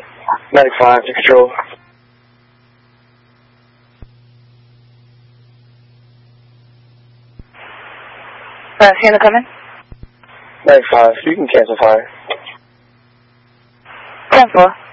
Medic 5 to control. Sienna coming? Medic 5, you can cancel fire. 10-4.